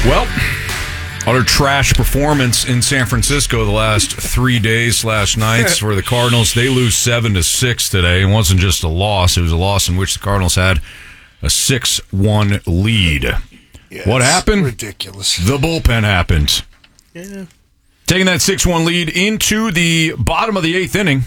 Well, utter trash performance in San Francisco the last 3 days, last nights for the Cardinals. They lose 7-6 today. It wasn't just a loss. It was a loss in which the Cardinals had a 6-1 lead. Yeah, what happened? Ridiculous. The bullpen happened. Yeah. Taking that 6-1 lead into the bottom of the 8th inning.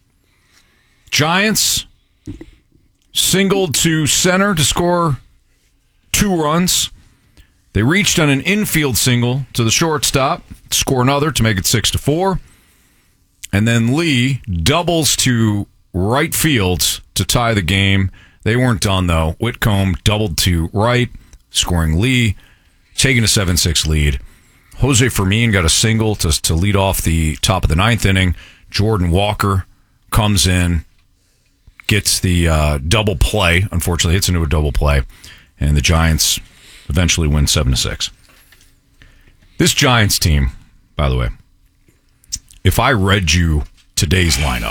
Giants singled to center to score 2 runs. They reached on an infield single to the shortstop, score another to make it 6-4. And then Lee doubles to right field to tie the game. They weren't done, though. Whitcomb doubled to right, scoring Lee, taking a 7-6 lead. Jose Fermin got a single to lead off the top of the 9th inning. Jordan Walker comes in, gets the double play. Unfortunately, hits into a double play. And the Giants eventually win 7-6. This Giants team, by the way, if I read you today's lineup,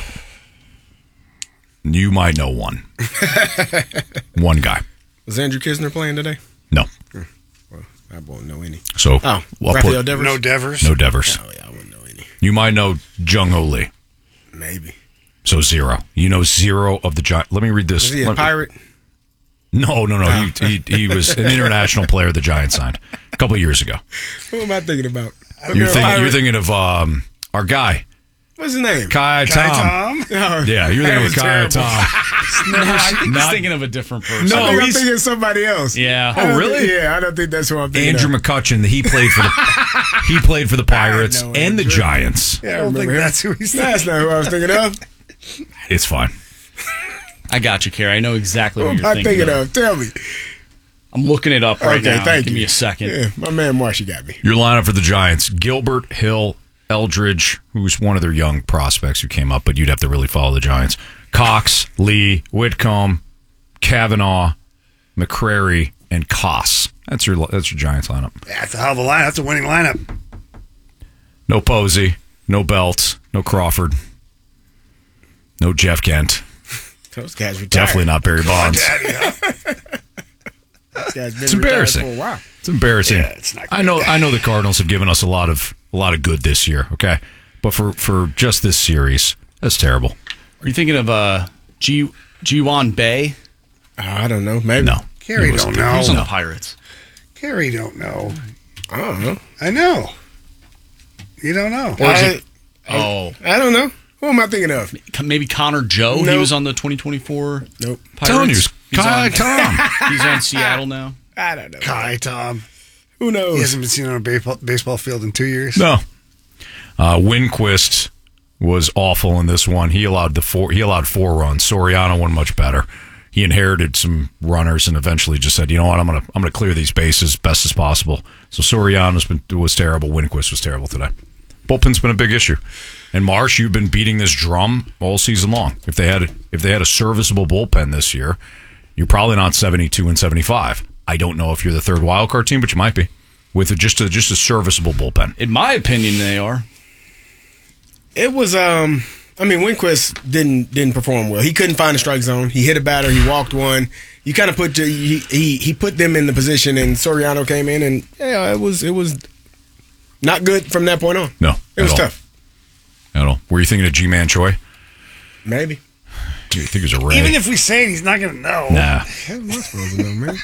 you might know one. One guy. Was Andrew Kisner playing today? No. Well, I won't know any. So, Rafael Devers? No Devers? No Devers. Oh, yeah, I wouldn't know any. You might know Jung Ho Lee. Maybe. So 0. You know 0 of the Giants. Let me read this. Is he a Pirate? No. He was an international player the Giants signed a couple of years ago. Who am I thinking about? You're thinking of our guy. What's his name? Kai Tom. Oh, Yeah, you're thinking of Kai Tom. I think he's thinking of a different person. No, I'm thinking of somebody else. Yeah. Oh, really? I don't think that's who I'm thinking Andrew of. McCutcheon. He played for the Pirates know and the Andrew. Giants. I don't think that's who he's thinking. That's not who I was thinking of. It's fine. I got you, Kerry. I know exactly Who what am you're I thinking thinking of? Tell me. I'm looking it up right now. Thank Give you. me a second. Yeah, my man Marshy got me. Your lineup for the Giants: Gilbert, Hill, Eldridge, who's one of their young prospects who came up, but you'd have to really follow the Giants. Cox, Lee, Whitcomb, Kavanaugh, McCrary, and Koss. That's your Giants lineup. That's a hell of a lineup. That's a winning lineup. No Posey, no Belt, no Crawford, no Jeff Kent. Those guys retired. Definitely not Barry Bonds. Those guys been It's retired embarrassing. for a while. It's embarrassing. Yeah, it's not I know the Cardinals have given us a lot of good this year, okay? But for just this series, that's terrible. Are you thinking of Jiwan Bay? I don't know. Maybe. No. Kerry He don't was- know. He was on No. the Pirates. Kerry don't know. I don't know. I know. You don't know. Or is it? Oh, I don't know. Who am I thinking of? maybe Connor Joe. He Nope. was on the 2024 Nope. Pirates. Telling you, He's Kai on- Tom. He's on Seattle now. I don't know. Kai Tom. Who knows? He hasn't been seen on a baseball field in 2 years. No. Winquist was awful in this one. He allowed 4 runs. Soriano went much better. He inherited some runners and eventually just said, "You know what? I'm gonna clear these bases best as possible." So Soriano was terrible. Winquist was terrible today. Bullpen's been a big issue. And Marsh, you've been beating this drum all season long. If they had a serviceable bullpen this year, you're probably not 72 and 75. I don't know if you're the third wild card team, but you might be with just a serviceable bullpen. In my opinion, they are. It was Winquist didn't perform well. He couldn't find the strike zone. He hit a batter. He walked one. You kind of he put them in the position, and Soriano came in, and yeah, it was not good from that point on. No, It was at all. tough. At all. Were you thinking of G-Man Choi? Maybe. Do you think it was a Ray? Even if we say it, he's not going to know. Nah. Hell, am I supposed to know, man?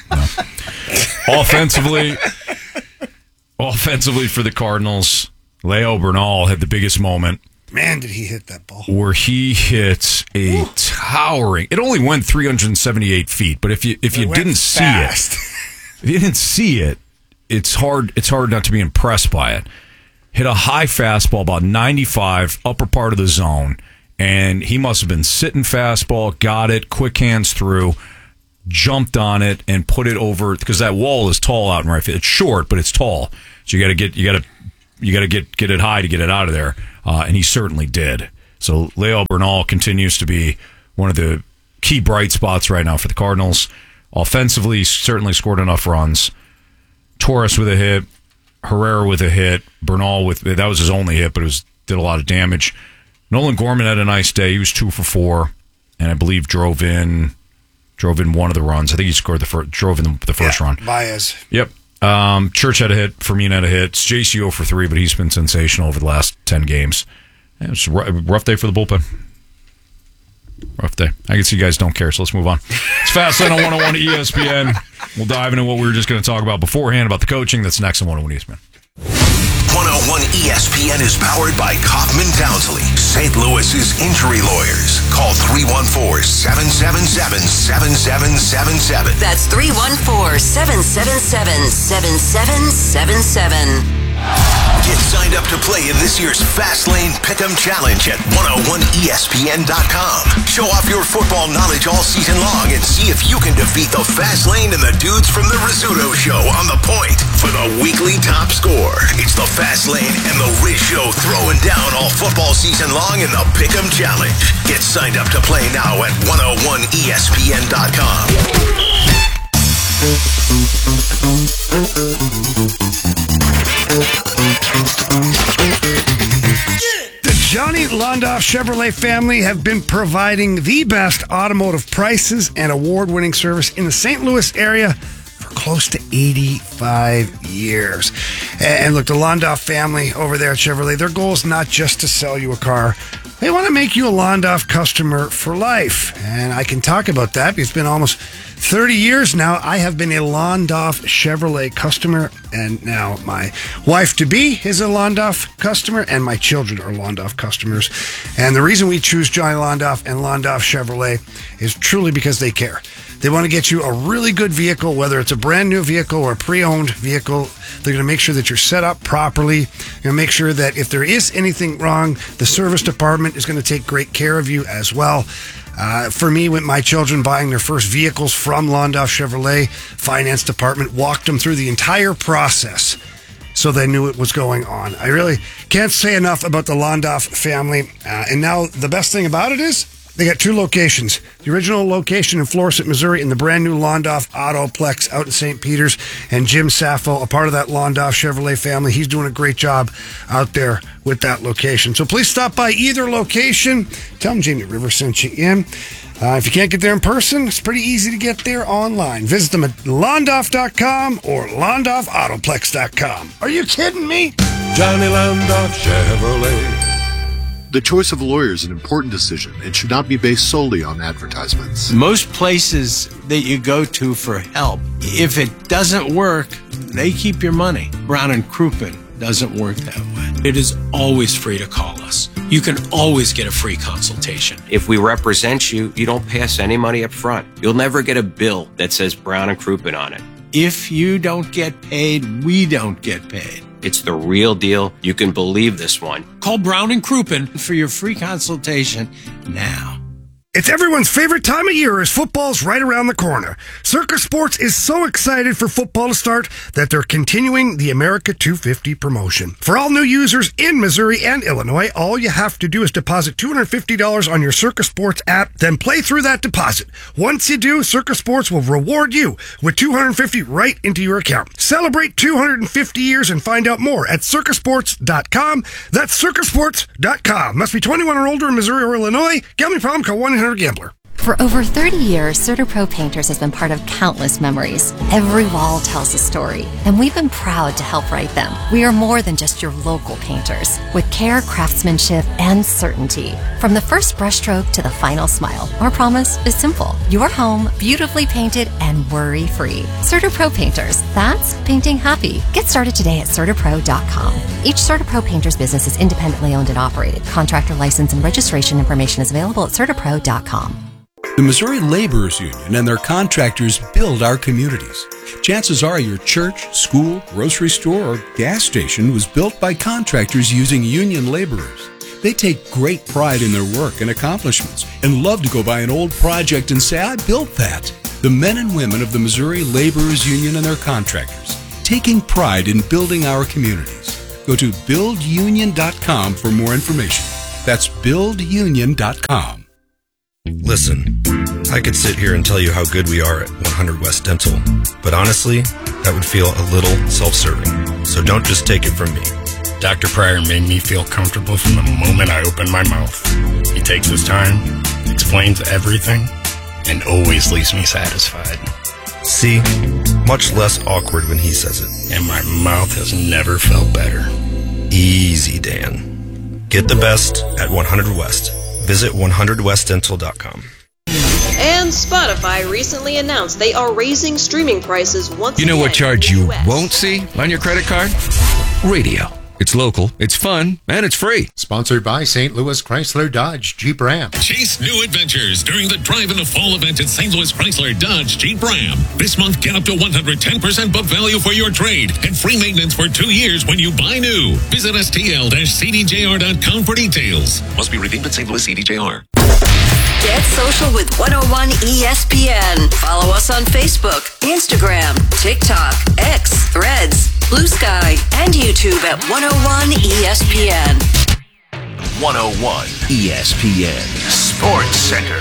Offensively for the Cardinals, Leo Bernal had the biggest moment Man, did he hit that ball. where he hit a towering. It only went 378 feet, but if you went didn't fast. see it, it's hard not to be impressed by it. Hit a high fastball, about 95, upper part of the zone, and he must have been sitting fastball, got it, quick hands through, jumped on it, and put it over, because that wall is tall out in right field. It's short, but it's tall, so you got to get it high to get it out of there, and he certainly did. So Leo Bernal continues to be one of the key bright spots right now for the Cardinals. Offensively, he certainly scored enough runs. Torres with a hit, Herrera with a hit, Bernal that was his only hit, but did a lot of damage. Nolan Gorman had a nice day. He was 2 for 4, and I believe drove in one of the runs. I think he scored drove in the first run. Baez. Yep. Church had a hit. Firmino had a hit. It's JC 0 for 3, but he's been sensational over the last 10 games. It was a rough day for the bullpen. Rough day. I can see you guys don't care, so let's move on. It's Fastlane on 101 ESPN. We'll dive into what we were just going to talk about beforehand about the coaching. That's next on 101 ESPN. 101 ESPN is powered by Kaufman Townsley, St. Louis's injury lawyers. Call 314-777-7777. That's 314-777-7777. Get signed up to play in this year's Fastlane Pick'em Challenge at 101ESPN.com. Show off your football knowledge all season long and see if you can defeat the Fastlane and the dudes from the Rizzuto Show on the point for the weekly top score. It's the Fastlane and the Riz Show throwing down all football season long in the Pick'em Challenge. Get signed up to play now at 101ESPN.com. The Johnny Londoff Chevrolet family have been providing the best automotive prices and award-winning service in the St. Louis area for close to 85 years. And look, the Londoff family over there at Chevrolet, their goal is not just to sell you a car. They want to make you a Londoff customer for life. And I can talk about that because it's been almost 30 years now. I have been a Londoff Chevrolet customer, and now my wife-to-be is a Londoff customer, and my children are Londoff customers. And the reason we choose Johnny Londoff and Londoff Chevrolet is truly because they care. They want to get you a really good vehicle, whether it's a brand new vehicle or a pre-owned vehicle. They're going to make sure that you're set up properly. They're going to make sure that if there is anything wrong, the service department is going to take great care of you as well. For me, with my children buying their first vehicles from Londoff Chevrolet, finance department walked them through the entire process so they knew what was going on. I really can't say enough about the Londoff family. And now the best thing about it is they got two locations. The original location in Florissant, Missouri, and the brand new Londoff Autoplex out in St. Peters. And Jim Saffo, a part of that Londoff Chevrolet family, he's doing a great job out there with that location. So please stop by either location. Tell them Jamie Rivers sent you in. If you can't get there in person, it's pretty easy to get there online. Visit them at Londoff.com or LondoffAutoplex.com. Are you kidding me? Johnny Londoff Chevrolet. The choice of a lawyer is an important decision and should not be based solely on advertisements. Most places that you go to for help, if it doesn't work, they keep your money. Brown and Crouppen doesn't work that way. It is always free to call us. You can always get a free consultation. If we represent you, you don't pass any money up front. You'll never get a bill that says Brown and Crouppen on it. If you don't get paid, we don't get paid. It's the real deal. You can believe this one. Call Brown and Crouppen for your free consultation now. It's everyone's favorite time of year as football's right around the corner. Circa Sports is so excited for football to start that they're continuing the America 250 promotion. For all new users in Missouri and Illinois, all you have to do is deposit $250 on your Circa Sports app, then play through that deposit. Once you do, Circa Sports will reward you with $250 right into your account. Celebrate 250 years and find out more at circasports.com. That's circasports.com. Must be 21 or older in Missouri or Illinois. Gambling problem? Call 1-800-GAMBLER. For over 30 years, CertaPro Painters has been part of countless memories. Every wall tells a story, and we've been proud to help write them. We are more than just your local painters, with care, craftsmanship, and certainty. From the first brushstroke to the final smile, our promise is simple. Your home, beautifully painted and worry-free. CertaPro Painters, that's painting happy. Get started today at CertaPro.com. Each CertaPro Painters business is independently owned and operated. Contractor license and registration information is available at CertaPro.com. The Missouri Laborers Union and their contractors build our communities. Chances are your church, school, grocery store, or gas station was built by contractors using union laborers. They take great pride in their work and accomplishments and love to go by an old project and say, I built that. The men and women of the Missouri Laborers Union and their contractors, taking pride in building our communities. Go to buildunion.com for more information. That's buildunion.com. Listen, I could sit here and tell you how good we are at 100 West Dental, but honestly, that would feel a little self-serving. So don't just take it from me. Dr. Pryor made me feel comfortable from the moment I opened my mouth. He takes his time, explains everything, and always leaves me satisfied. See? Much less awkward when he says it. And my mouth has never felt better. Easy, Dan. Get the best at 100 West. Visit 100westdental.com. And Spotify recently announced they are raising streaming prices once again. You know what charge in the you US. won't see on your credit card? Radio. It's local, it's fun, and it's free. Sponsored by St. Louis Chrysler Dodge Jeep Ram. Chase new adventures during the Drive in the Fall event at St. Louis Chrysler Dodge Jeep Ram. This month, get up to 110% book value for your trade and free maintenance for 2 years when you buy new. Visit stl-cdjr.com for details. Must be redeemed at St. Louis CDJR. Get social with 101 ESPN. Follow us on Facebook, Instagram, TikTok, X, Threads, Blue Sky, and YouTube at 101 ESPN. 101 ESPN Sports Center.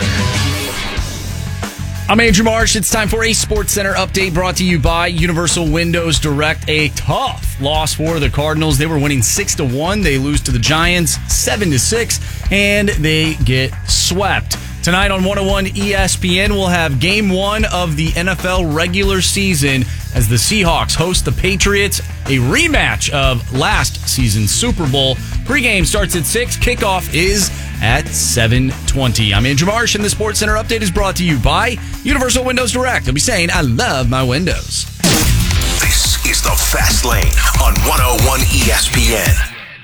I'm Andrew Marsh. It's time for a Sports Center update brought to you by Universal Windows Direct. A tough loss for the Cardinals. They were winning 6-1. They lose to the Giants 7-6, and they get swept. Tonight on 101 ESPN, we'll have Game 1 of the NFL regular season as the Seahawks host the Patriots, a rematch of last season's Super Bowl. Pregame starts at 6. Kickoff is at 7:20. I'm Andrew Marsh, and the Sports Center update is brought to you by Universal Windows Direct. I'll be saying, I love my windows. This is the Fast Lane on 101 ESPN.